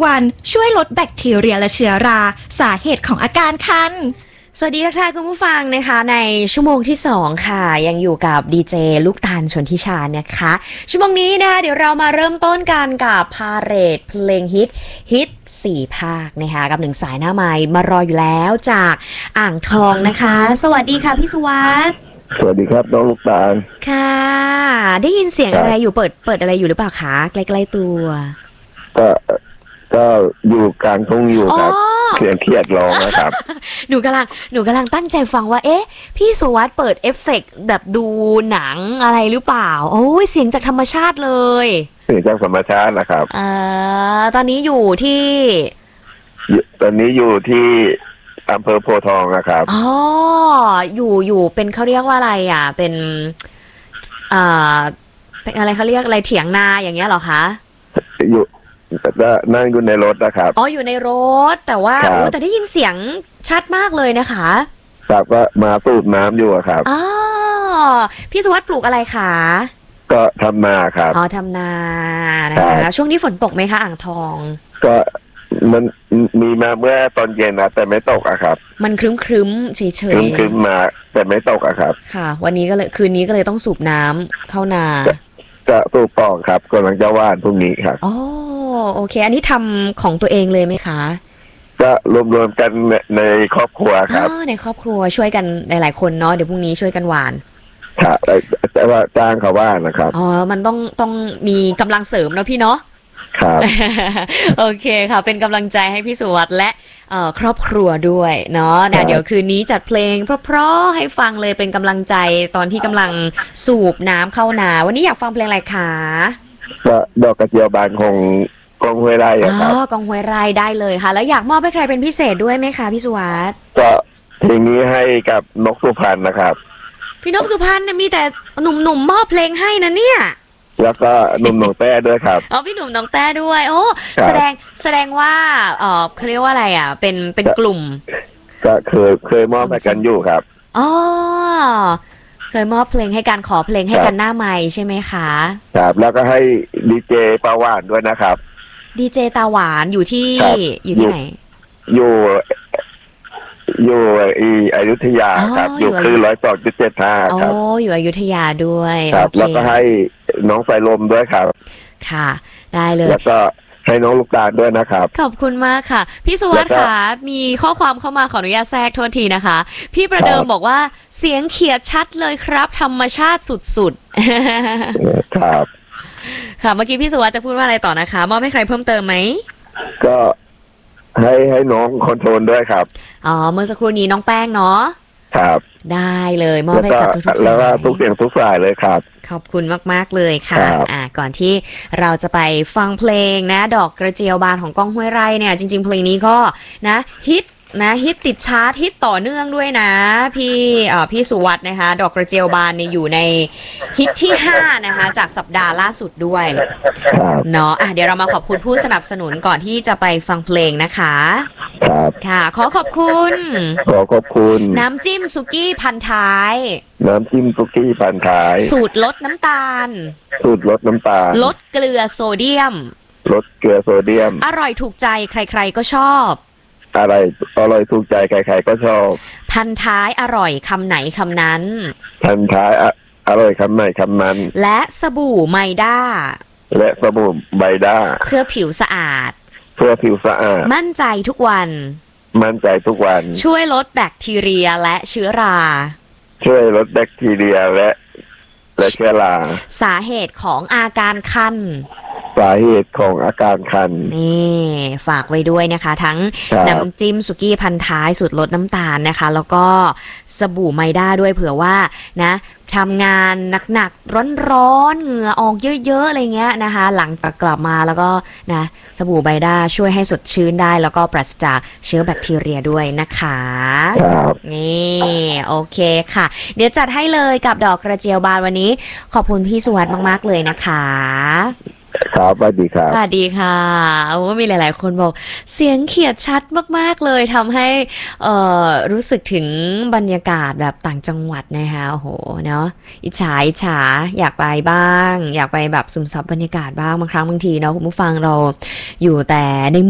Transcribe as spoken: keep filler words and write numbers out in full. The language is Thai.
วันช่วยลดแบคทีเรียและเชื้อราสาเหตุของอาการคันสวัสดีทักทายคุณผู้ฟังนะคะในชั่วโมงที่สองค่ะยังอยู่กับดีเจลูกตาลชนทิชานะคะชั่วโมงนี้นะคะเดี๋ยวเรามาเริ่มต้นกันกับพาเหรดเพลงฮิตฮิตสี่ภาคนะคะกับหนึ่งสายหน้าไมค์มารออยู่แล้วจากอ่างทองนะคะสวัสดีค่ะพี่สุวัสดิ์สวัสดีครับน้องลูกตาลค่ะได้ยินเสียงอะไรอยู่เปิดเปิดอะไรอยู่หรือเปล่าคะใกล้ๆตัวก็ก็อยู่กลางทุ่งอยู่ครับเสียงเครียดร้องนะครับหนูกำลังหนูกำลังตั้งใจฟังว่าเอ๊ะพี่สุวัสดิ์เปิดเอฟเฟกต์แบบดูหนังอะไรหรือเปล่าโอ้ยเสียงจากธรรมชาติเลยเสียงจากธรรมชาตินะครับอ่าตอนนี้อยู่ที่ตอนนี้อยู่ที่อำเภอโพธิ์ทองนะครับอ๋ออยู่อยู่เป็นเขาเรียกว่าอะไรอ่ะเป็นอ่าเป็นอะไรเขาเรียกอะไรเถียงนาอย่างเงี้ยหรอคะอยู่ก็นั่งอยู่ในรถนะครับอ๋ออยู่ในรถแต่ว่าโอ้แต่ได้ยินเสียงชัดมากเลยนะคะครับก็มาสูบน้ำอยู่ครับอ๋อพี่สุวัสดิ์ปลูกอะไรคะก็ทำนาครับอ๋อทำนานะคะช่วงนี้ฝนตกไหมคะอ่างทองก็มันมีมาเมื่อตอนเย็นนะแต่ไม่ตกอะครับมันครึ้มครึ้มเฉยเฉยครึ้มครึ้มมาแต่ไม่ตกอะครับค่ะวันนี้ก็เลยคืนนี้ก็เลยต้องสูบน้ำเข้านาจะสูบปองครับกำลังจะว่านพรุ่งนี้ครับอ๋อโอเคอันนี้ทำของตัวเองเลยไหมคะก็รวมๆกันในครอบครัวครับอ๋อในครอบครัวช่วยกันหลายๆคนเนาะเดี๋ยวพรุ่งนี้ช่วยกันหวานครับแต่ว่าจ้างเขาว่านนะครับอ๋อมันต้องต้องมีกำลังเสริมเนาะพี่เนาะครับโอเคค่ะเป็นกำลังใจให้พี่สุวัสดิ์และครอบครัวด้วยเนาะเดี๋ยวคืนนี้จัดเพลงเพราะๆให้ฟังเลยเป็นกำลังใจตอนที่กำลังสูบน้ำเข้านาวันนี้อยากฟังเพลงอะไรคะก็ดอกกระเจียวบานของกองห้วยไร่ครับอ๋อกองห้วยไร่ได้เลยค่ะแล้วอยากมอบให้ใครเป็นพิเศษด้วยไหมคะพี่สุวัสดิ์ก็เพลงนี้ให้กับนกสุพรรณนะครับพี่นกสุพรรณเนี่ยมีแต่หนุ่มๆมอบเพลงให้นะเนี่ยแล้วก็หนุ่มหนองแต้ด้วยครับอ๋อพี่หนุ่มหนองแต้ด้วยโอ้แสดงแสดงว่าเออเขาเรียกว่าอะไรอ่ะเป็นเป็นกลุ่มก็เคยเคยมอบให้กันอยู่ครับอ๋อเคยมอบเพลงให้การขอเพลงให้กันหน้าไมค์ใช่ไหมคะครับแล้วก็ให้ดีเจปาหวานด้วยนะครับดีเจตาหวานอยู่ที่อยู่ที่ไหนอยู่อยู่อีอยุธยาครับอยู่คือร้อยสองจุดเจ็ดห้าครับโอ้อยู่อยุธยาด้วยครับแล้วก็ให้น้องสายลมด้วยครับค่ะได้เลยแล้วก็ให้น้องลูกตาลด้วยนะครับขอบคุณมากค่ะพี่สุวัสดิ์ค่ะมีข้อความเข้ามาขออนุญาตแทรกโทษทีนะคะพี่ประเดิมบอกว่าเสียงเขียดชัดเลยครับธรรมชาติสุดๆครับค่ะเมื่อกี้พี่สุวัสดิ์จะพูดว่าอะไรต่อนะคะมอบให้ใครเพิ่มเติมไหมก็ให้ให้น้องคอนโทรลด้วยครับอ๋อเมื่อสักครู่นี้น้องแป้งเนาะครับได้เลยมอบให้กับทุกๆสายแล้วก็ทุกเสียงทุกสายเลยครับขอบคุณมากๆเลยค่ะอ่าก่อนที่เราจะไปฟังเพลงนะดอกกระเจียวบานของก้องห้วยไร่เนี่ยจริงๆเพลงนี้ก็นะฮิตนะฮิตติดชาร์ตฮิตต่อเนื่องด้วยนะพี่อ่าพี่สุวัสดิ์นะคะดอกกระเจียวบานเนี่ยอยู่ในฮิตที่ห้านะคะจากสัปดาห์ล่าสุดด้วยเนาะอ่ะเดี๋ยวเรามาขอบคุณผู้สนับสนุนก่อนที่จะไปฟังเพลงนะคะครับค่ะขอขอบคุณขอขอบคุณน้ำจิ้มสุกี้พันท้ายน้ำจิ้มสุกี้พันท้ายสูตรลดน้ำตาลสูตรลดน้ำตาลลดเกลือโซเดียมลดเกลือโซเดียมอร่อยถูกใจใครๆก็ชอบอะไรอร่อยถูกใจใครๆก็ชอบพันท้ายอร่อยคำไหนคำนั้นพันท้ายอร่อยคำไหนคำนั้นและสบู่ไมด้าและสบู่ไมด้าเพื่อผิวสะอาดเพื่อผิวสะอาดมั่นใจทุกวันมั่นใจทุกวันช่วยลดแบคทีเรียและเชื้อราช่วยลดแบคทีเรียและและเชื้อราสาเหตุของอาการคันสาเหตุของอาการคันนี่ฝากไว้ด้วยนะคะทั้งน้ำจิ้มสุกี้พันท้ายสูตรลดน้ำตาลนะคะแล้วก็สบู่ไมด้าด้วยเผื่อว่านะทำงานหนักๆร้อนๆเหงื่อออกเยอะๆอะไรเงี้ยนะคะหลังจากกลับมาแล้วก็นะสบู่ไมด้าช่วยให้สดชื่นได้แล้วก็ปราศจากเชื้อแบคทีเรียด้วยนะคะนี่โอเคค่ะเดี๋ยวจัดให้เลยกับดอกกระเจียวบานวันนี้ขอบคุณพี่สุวัสดิ์มากๆเลยนะคะครับสวัสดีครับสวัสดีค่ะโอ้มีหลายๆคนบอกเสียงเขียดชัดมากๆเลยทำให้เอ่อรู้สึกถึงบรรยากาศแบบต่างจังหวัดนะคะโอ้โหเนาะอิจฉาอิจฉาอยากไปบ้างอยากไปแบบซึมซับบรรยากาศบ้างบางครั้งบางทีเนาะคุณผู้ฟังเราอยู่แต่ใน